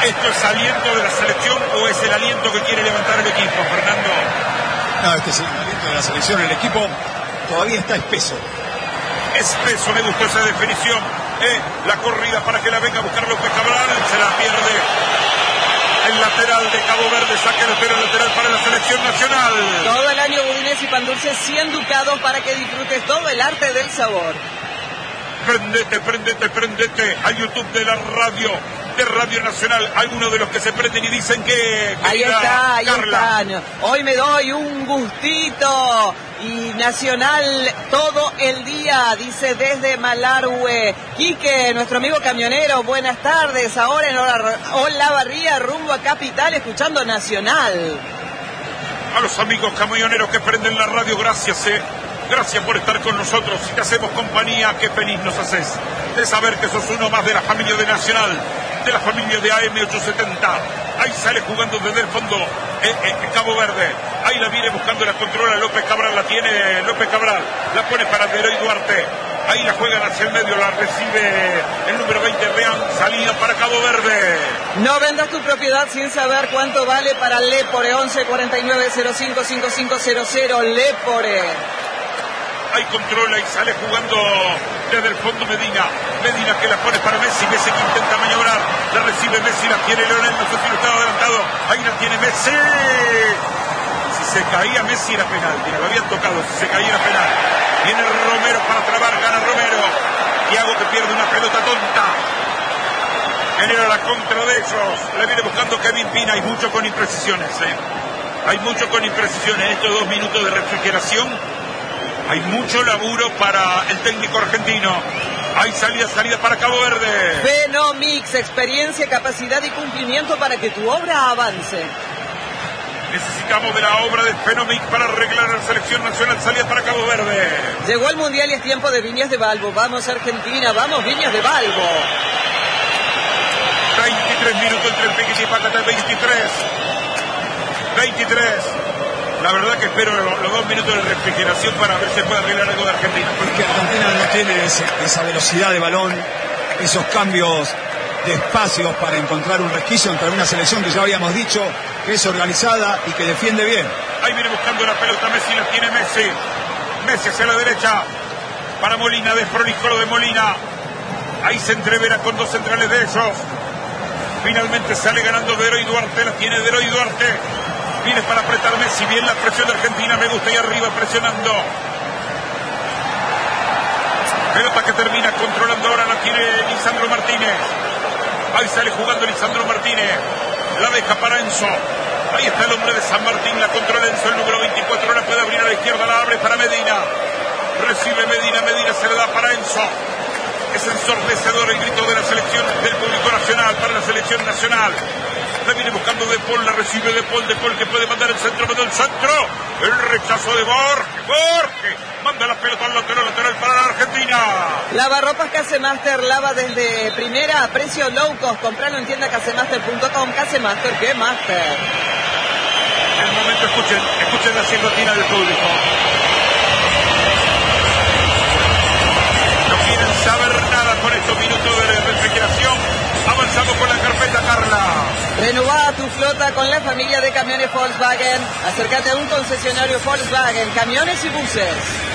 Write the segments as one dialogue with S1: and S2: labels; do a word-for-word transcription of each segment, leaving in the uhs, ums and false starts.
S1: ¿Esto es aliento de la selección o es el aliento que quiere levantar el equipo, Fernando?
S2: No, este es el aliento de la selección. El equipo todavía está espeso.
S1: Espeso, me gustó esa definición. Eh, la corrida para que la venga a buscar López Cabral, se la pierde. El lateral de Cabo Verde, saque de pero lateral para la selección nacional.
S3: Todo el año budines y pan dulce, cien ducados para que disfrutes todo el arte del sabor.
S1: Prendete, prendete, prendete al YouTube de la radio, de Radio Nacional. Algunos de los que se prenden y dicen que...
S3: Ahí está, ahí
S1: Carla.
S3: están. Hoy me doy un gustito. Y Nacional todo el día, dice desde Malargüe. Quique, nuestro amigo camionero, buenas tardes. Ahora en Olavarría, rumbo a Capital, escuchando Nacional.
S1: A los amigos camioneros que prenden la radio, gracias, eh. Gracias por estar con nosotros. Si te hacemos compañía, qué feliz nos haces de saber que sos uno más de la familia de Nacional, de la familia de A M ochocientos setenta. Ahí sale jugando desde el fondo eh, eh, Cabo Verde. Ahí la viene buscando, la controla López Cabral, la tiene López Cabral, la pone para Deroy Duarte. Ahí la juegan hacia el medio, la recibe el número veinte, Rean, salida para Cabo Verde.
S3: No vendas tu propiedad sin saber cuánto vale para Lepore. Once cuarenta y nueve cero cinco cinco cinco cero cero, Lepore.
S1: Ahí controla y sale jugando desde el fondo Medina. Medina que la pone para Messi. Messi que intenta maniobrar. La recibe Messi, la tiene Leonel. No sé si lo estaba adelantado. Ahí la tiene Messi. Si se caía Messi era penal. Mira, lo habían tocado. Si se caía era penal. Viene Romero para trabar. Gana Romero. Thiago que pierde una pelota tonta. Genera la contra de ellos. La viene buscando Kevin Pina. Hay mucho con imprecisiones. ¿eh? Hay mucho con imprecisiones. Estos dos minutos de refrigeración. Hay mucho laburo para el técnico argentino. Hay salida, salida para Cabo Verde.
S3: Fenomix, experiencia, capacidad y cumplimiento para que tu obra avance.
S1: Necesitamos de la obra de Fenomix para arreglar la selección nacional. Salida para Cabo Verde.
S3: Llegó el mundial y es tiempo de Viñas de Balbo. Vamos Argentina, vamos Viñas de Balbo.
S1: veintitrés minutos entre el Piquete y Pacata, veintitrés. veintitrés. La verdad que espero los, los dos minutos de refrigeración para ver si se puede arreglar algo de Argentina.
S2: Porque Argentina no tiene ese, esa velocidad de balón, esos cambios de espacios para encontrar un resquicio entre una selección que ya habíamos dicho que es organizada y que defiende bien.
S1: Ahí viene buscando la pelota Messi, la tiene Messi. Messi hacia la derecha para Molina, desprolijo lo de Molina. Ahí se entrevera con dos centrales de ellos. Finalmente sale ganando Deroy Duarte, la tiene Deroy Duarte. Viene para apretar Messi, bien la presión de Argentina, me gusta ahí arriba presionando. Pelota que termina controlando ahora, la tiene Lisandro Martínez. Ahí sale jugando Lisandro Martínez. La deja para Enzo. Ahí está el hombre de San Martín, la controla Enzo, el número veinticuatro, la puede abrir a la izquierda, la abre para Medina. Recibe Medina, Medina se le da para Enzo. Es ensordecedor el grito de la selección, del público nacional para la selección nacional. La viene buscando De Paul, la recibe De Paul, De Paul que puede mandar el centro, mandó el centro. El rechazo de Borges, Borges. Manda la pelota al lateral, lateral para la Argentina.
S3: Lavarropas Casemaster, lava desde primera a precio low cost. Compralo en tienda casemaster punto com. Casemaster, ¿qué master?
S1: En el momento escuchen, escuchen la silbatina del público. No quieren saber nada con estos minutos de refrigeración. Avanzamos con la carpeta, Carla.
S3: Renová tu flota con la familia de camiones Volkswagen. Acércate a un concesionario Volkswagen, camiones y buses.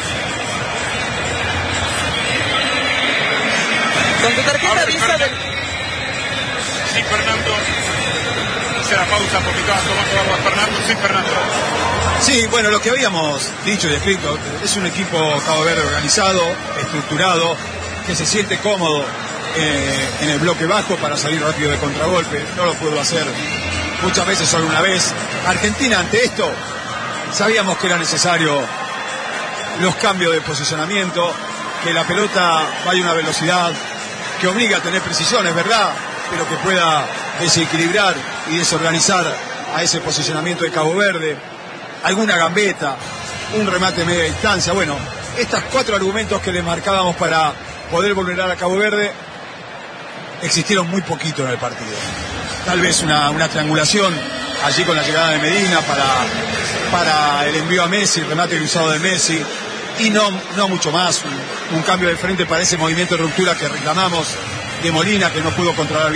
S3: Con tu tarjeta Visa de...
S1: Sí, Fernando. Hice la pausa porque estaba tomando agua, Fernando. Sí, Fernando.
S2: Sí, bueno, lo que habíamos dicho y escrito, es un equipo Cabo Verde organizado, estructurado, que se siente cómodo eh, en el bloque bajo para salir rápido de contragolpe. No lo pudo hacer muchas veces, solo una vez. Argentina, ante esto, sabíamos que era necesario los cambios de posicionamiento, que la pelota vaya a una velocidad que obliga a tener precisiones, ¿verdad? Pero que pueda desequilibrar y desorganizar a ese posicionamiento de Cabo Verde. Alguna gambeta, un remate de media distancia. Bueno, estos cuatro argumentos que le marcábamos para poder vulnerar a Cabo Verde existieron muy poquito en el partido. Tal vez una, una triangulación allí con la llegada de Medina para, para el envío a Messi, el remate cruzado de Messi, y no, no mucho más. Un, un cambio de frente para ese movimiento de ruptura que reclamamos de Molina, que no pudo controlar bien.